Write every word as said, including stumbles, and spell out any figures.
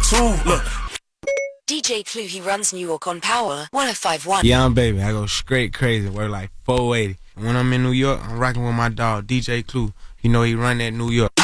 too. Look. D J Clue, he runs New York on Power one oh five point one. Young baby, I go straight crazy, work like four eighty. When I'm in New York, I'm rocking with my dog, D J Clue. You know he run that New York.